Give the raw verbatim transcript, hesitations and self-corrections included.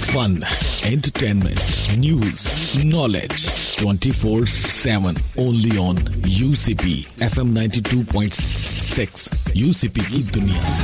Fun, entertainment, news, knowledge twenty four seven only on UCP FM ninety two point six. UCP की दुनिया।